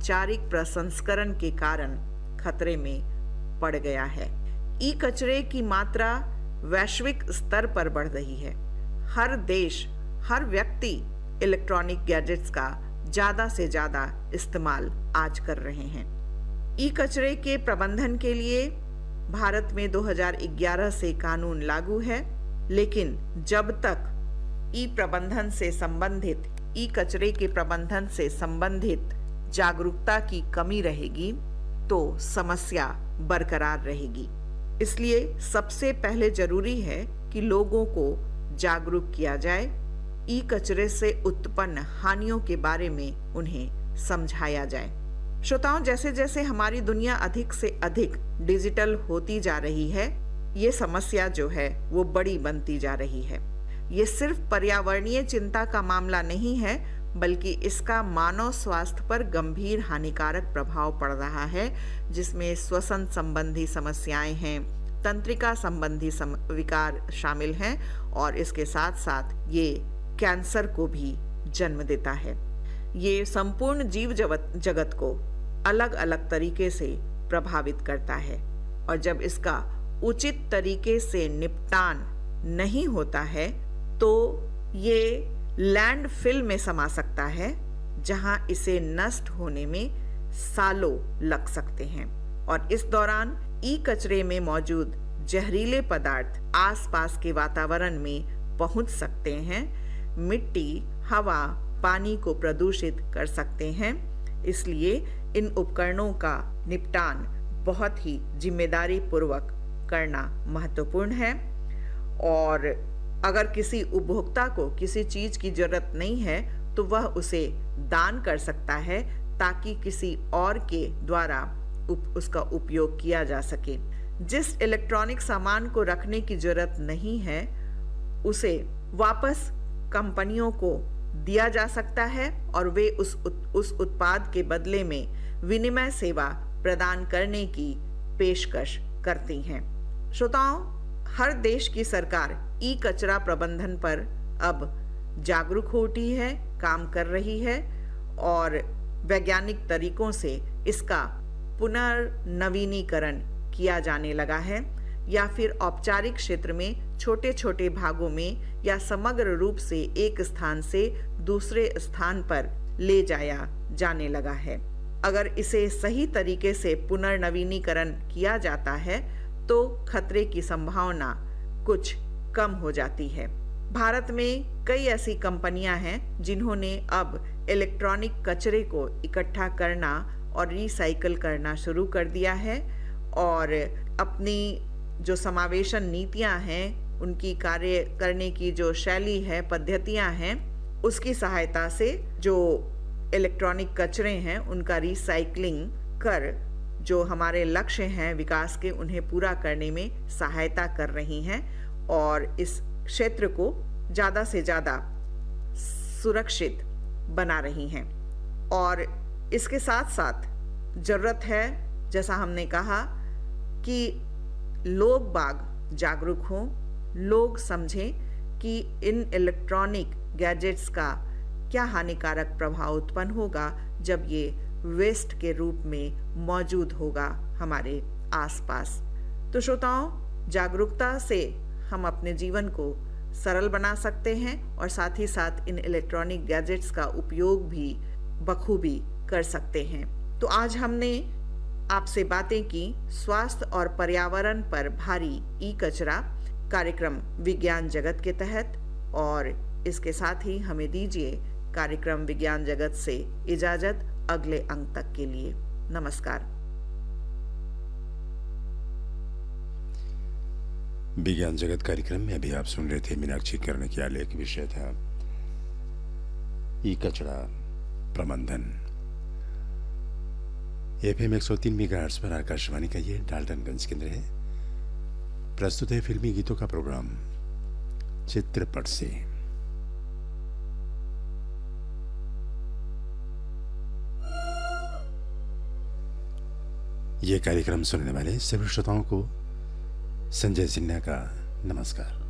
औपचारिक प्रसंस्करण के कारण खतरे में पड़ गया है। ई कचरे की मात्रा वैश्विक स्तर पर बढ़ रही है। हर देश, हर व्यक्ति इलेक्ट्रॉनिक गैजेट्स का ज्यादा से ज्यादा इस्तेमाल आज कर रहे हैं। ई कचरे के प्रबंधन के लिए भारत में 2011 से कानून लागू है, लेकिन जब तक ई कचरे के प्रबंधन से संबंधित जागरूकता की कमी रहेगी तो समस्या बरकरार रहेगी। इसलिए सबसे पहले जरूरी है कि लोगों को जागरूक किया जाए, ई कचरे से उत्पन्न हानियों के बारे में उन्हें समझाया जाए। श्रोताओं, जैसे जैसे हमारी दुनिया अधिक से अधिक डिजिटल होती जा रही है, ये समस्या जो है वो बड़ी बनती जा रही है। ये सिर्फ पर्यावरणीय चिंता का मामला नहीं है, बल्कि इसका मानव स्वास्थ्य पर गंभीर हानिकारक प्रभाव पड़ रहा है, जिसमें श्वसन संबंधी समस्याएं हैं, तंत्रिका संबंधी विकार शामिल हैं और इसके साथ साथ ये कैंसर को भी जन्म देता है। ये संपूर्ण जीव जगत को अलग अलग तरीके से प्रभावित करता है और जब इसका उचित तरीके से निपटान नहीं होता है तो ये लैंडफिल में समा सकता है, जहां इसे नष्ट होने में सालों लग सकते हैं और इस दौरान ई कचरे में मौजूद जहरीले पदार्थ आसपास के वातावरण में पहुंच सकते हैं, मिट्टी, हवा, पानी को प्रदूषित कर सकते हैं। इसलिए इन उपकरणों का निपटान बहुत ही जिम्मेदारी पूर्वक करना महत्वपूर्ण है और अगर किसी उपभोक्ता को किसी चीज की जरूरत नहीं है तो वह उसे दान कर सकता है ताकि किसी और के द्वारा उसका उपयोग किया जा सके। जिस इलेक्ट्रॉनिक सामान को रखने की जरूरत नहीं है उसे वापस कंपनियों को दिया जा सकता है और वे उस उत्पाद के बदले में विनिमय सेवा प्रदान करने की पेशकश करती हैं। श्रोताओं, हर देश की सरकार ई कचरा प्रबंधन पर अब जागरूक हो उठी है, काम कर रही है और वैज्ञानिक तरीकों से इसका पुनर्नवीनीकरण किया जाने लगा है या फिर औपचारिक क्षेत्र में छोटे छोटे भागों में या समग्र रूप से एक स्थान से दूसरे स्थान पर ले जाया जाने लगा है। अगर इसे सही तरीके से पुनर्नवीनीकरण किया जाता है तो खतरे की संभावना कुछ कम हो जाती है। भारत में कई ऐसी कंपनियां हैं जिन्होंने अब इलेक्ट्रॉनिक कचरे को इकट्ठा करना और रिसाइकल करना शुरू कर दिया है और अपनी जो समावेशन नीतियां हैं, उनकी कार्य करने की जो शैली है, पद्धतियां हैं, उसकी सहायता से जो इलेक्ट्रॉनिक कचरे हैं उनका रिसाइकलिंग कर जो हमारे लक्ष्य हैं विकास के, उन्हें पूरा करने में सहायता कर रही हैं और इस क्षेत्र को ज़्यादा से ज़्यादा सुरक्षित बना रही हैं। और इसके साथ साथ ज़रूरत है, जैसा हमने कहा, कि लोग बाग जागरूक हों, लोग समझें कि इन इलेक्ट्रॉनिक गैजेट्स का क्या हानिकारक प्रभाव उत्पन्न होगा जब ये वेस्ट के रूप में मौजूद होगा हमारे आसपास। तो श्रोताओं, जागरूकता से हम अपने जीवन को सरल बना सकते हैं और साथ ही साथ इन इलेक्ट्रॉनिक गैजेट्स का उपयोग भी बखूबी कर सकते हैं। तो आज हमने आपसे बातें की स्वास्थ्य और पर्यावरण पर भारी ई कचरा कार्यक्रम विज्ञान जगत के तहत, और इसके साथ ही हमें दीजिए कार्यक्रम विज्ञान जगत से इजाजत अगले अंक तक के लिए। नमस्कार। विज्ञान जगत कार्यक्रम में अभी आप सुन रहे थे मीनाक्षी कर्ण के आलेख। विषय था ई कचरा प्रबंधन। FM 103 मेगाहर्ट्ज पर आकाशवाणी का ये डाल्टनगंज केंद्र है। प्रस्तुत है फिल्मी गीतों का प्रोग्राम चित्रपट से। ये कार्यक्रम सुनने वाले सभी श्रोताओं को संजय सिन्हा का नमस्कार।